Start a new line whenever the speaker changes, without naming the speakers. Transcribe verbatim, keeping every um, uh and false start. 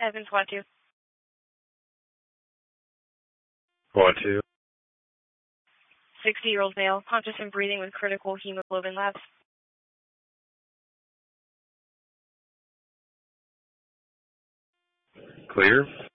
Evans, what two?
What two?
sixty-year-old male, conscious and breathing with critical hemoglobin labs.
Clear.